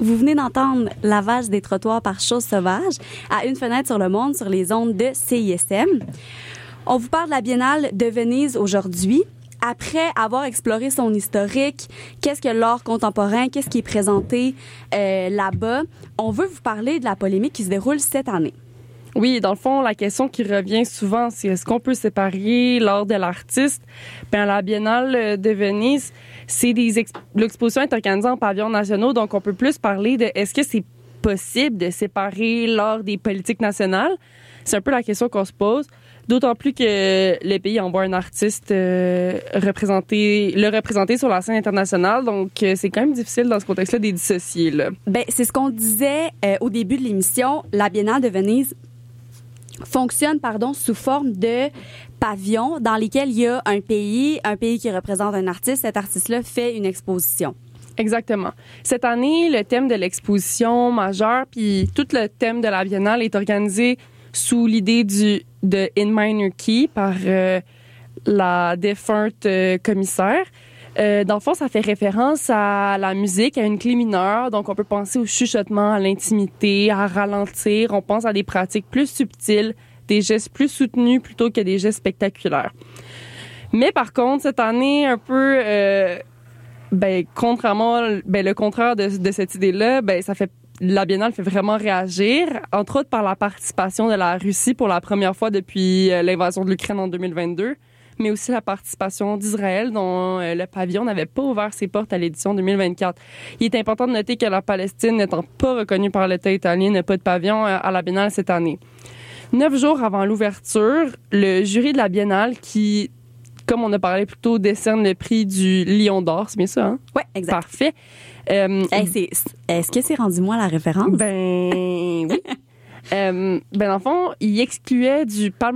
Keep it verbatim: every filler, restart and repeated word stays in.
Vous venez d'entendre Lavage des trottoirs par Chose sauvage à Une fenêtre sur le monde sur les ondes de C I S M. On vous parle de la Biennale de Venise aujourd'hui. Après avoir exploré son historique, qu'est-ce que l'art contemporain, qu'est-ce qui est présenté euh, là-bas, on veut vous parler de la polémique qui se déroule cette année. Oui, dans le fond, la question qui revient souvent, c'est est-ce qu'on peut séparer l'art de l'artiste? Bien, la Biennale de Venise, c'est des exp- l'exposition est organisée en pavillons nationaux, donc on peut plus parler de est-ce que c'est possible de séparer l'art des politiques nationales? C'est un peu la question qu'on se pose. D'autant plus que le pays envoie un artiste euh, représenter, le représenter sur la scène internationale. Donc, euh, c'est quand même difficile dans ce contexte-là de les dissocier. Là. Ben, c'est ce qu'on disait euh, au début de l'émission. La Biennale de Venise fonctionne pardon, sous forme de pavillons dans lesquels il y a un pays, un pays qui représente un artiste. Cet artiste-là fait une exposition. Exactement. Cette année, le thème de l'exposition majeure, puis tout le thème de la Biennale est organisé sous l'idée du de In Minor Key par euh, la défunte euh, commissaire. Euh, dans le fond, ça fait référence à la musique, à une clé mineure. Donc, on peut penser au chuchotement, à l'intimité, à ralentir. On pense à des pratiques plus subtiles, des gestes plus soutenus plutôt que des gestes spectaculaires. Mais par contre, cette année, un peu, euh, ben, contrairement, ben, le contraire de, de cette idée-là, ben, ça fait la Biennale fait vraiment réagir, entre autres par la participation de la Russie pour la première fois depuis l'invasion de l'Ukraine en deux mille vingt-deux, mais aussi la participation d'Israël dont le pavillon n'avait pas ouvert ses portes à l'édition deux mille vingt-quatre. Il est important de noter que la Palestine, n'étant pas reconnue par l'État italien, n'a pas de pavillon à la Biennale cette année. Neuf jours avant l'ouverture, le jury de la Biennale qui, comme on a parlé plus tôt, décerne le prix du Lion d'or, c'est bien ça, hein? Oui, exact. Parfait. Euh, hey, c'est, est-ce que c'est rendu moi la référence? Ben oui. euh, ben dans le fond, il excluait du palme